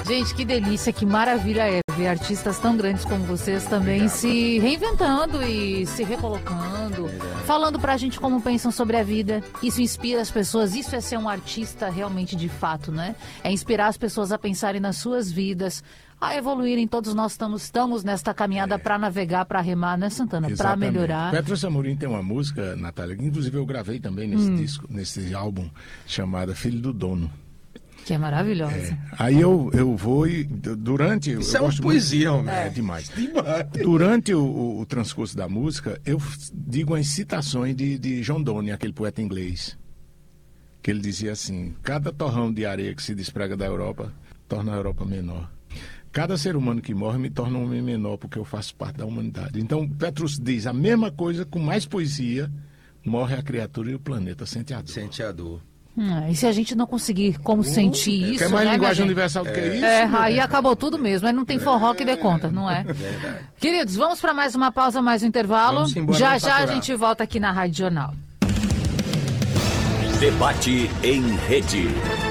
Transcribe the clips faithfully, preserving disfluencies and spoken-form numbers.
Gente, que delícia, que maravilha é ver artistas tão grandes como vocês também se reinventando e se recolocando, falando pra gente como pensam sobre a vida. Isso inspira as pessoas, isso é ser um artista realmente de fato, né? É inspirar as pessoas a pensarem nas suas vidas, a evoluírem. Todos nós estamos, estamos nesta caminhada é. para navegar, para remar, né, Santana? Para melhorar. Petros Amorim tem uma música, Natália, que inclusive eu gravei também nesse hum. disco, nesse álbum, chamada Filho do Dono. Que é maravilhosa. É. Aí eu, eu vou e durante... Isso eu é uma gosto poesia, muito, homem. É, demais. demais. Durante o, o, o transcurso da música, eu digo as citações de, de John Donne, aquele poeta inglês, que ele dizia assim: cada torrão de areia que se desprega da Europa torna a Europa menor. Cada ser humano que morre me torna um homem menor, porque eu faço parte da humanidade. Então, Petros diz a mesma coisa com mais poesia: morre a criatura e o planeta sente a dor. Sente a dor. Hum, e se a gente não conseguir como uh, sentir isso... É mais né, linguagem universal do é. que isso? É, aí acabou tudo mesmo. Aí não tem forró é. que dê conta, não é? Verdade. Queridos, vamos para mais uma pausa, mais um intervalo. Embora, já já a gente volta aqui na Rádio Jornal. Debate em rede.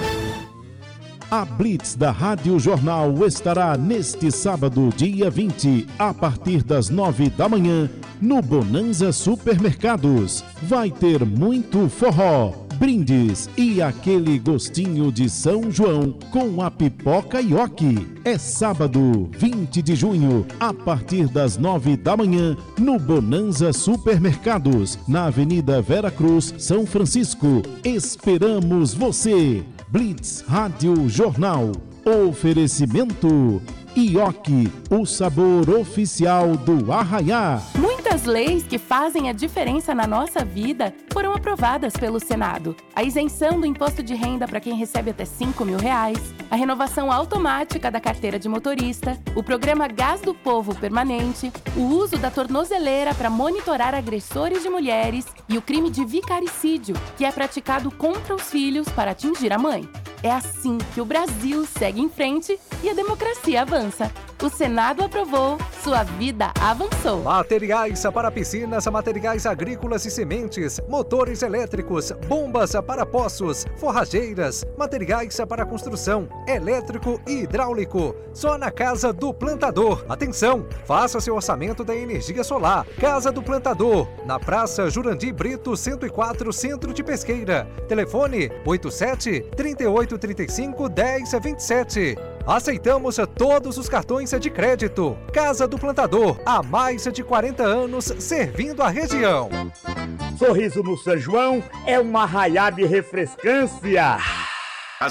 A Blitz da Rádio Jornal estará neste sábado, dia vinte, a partir das nove da manhã, no Bonanza Supermercados. Vai ter muito forró, brindes e aquele gostinho de São João com a pipoca Ioki. É sábado, vinte de junho, a partir das nove da manhã, no Bonanza Supermercados, na Avenida Vera Cruz, São Francisco. Esperamos você! Blitz Rádio Jornal. Oferecimento Ioki, o sabor oficial do Arraiá. Muitas leis que fazem a diferença na nossa vida foram aprovadas pelo Senado. A isenção do imposto de renda para quem recebe até cinco mil reais, a renovação automática da carteira de motorista, o programa Gás do Povo permanente, o uso da tornozeleira para monitorar agressores de mulheres e o crime de vicaricídio, que é praticado contra os filhos para atingir a mãe. É assim que o Brasil segue em frente e a democracia avança. O Senado aprovou, sua vida avançou. Materiais para piscinas, materiais agrícolas e sementes, motores elétricos, bombas para poços, forrageiras, materiais para construção, elétrico e hidráulico. Só na Casa do Plantador. Atenção, faça seu orçamento da energia solar. Casa do Plantador, na Praça Jurandir Brito, cento e quatro, Centro de Pesqueira. Telefone oito sete, três oito três cinco, um zero dois sete. Aceitamos todos os cartões de crédito. Casa do Plantador, há mais de quarenta anos servindo a região. Sorriso no São João é uma arraiá de refrescância.